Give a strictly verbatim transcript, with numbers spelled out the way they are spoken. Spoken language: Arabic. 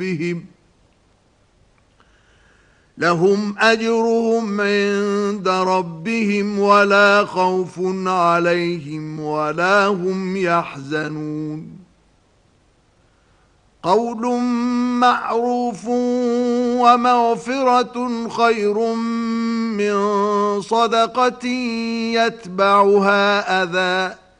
ربهم لهم أجرهم عند ربهم ولا خوف عليهم ولا هم يحزنون قول معروف ومغفرة خير من صدقة يتبعها أذى